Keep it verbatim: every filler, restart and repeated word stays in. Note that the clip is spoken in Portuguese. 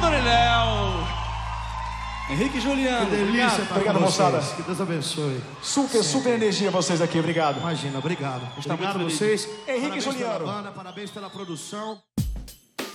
Doriléu. Henrique e Juliano. Que delícia, obrigado, moçada. Que Deus abençoe. Super, super energia vocês aqui, obrigado. Imagina, obrigado. Está Obrigado a muito vocês. Henrique Parabéns Juliano. pela banda, parabéns pela produção.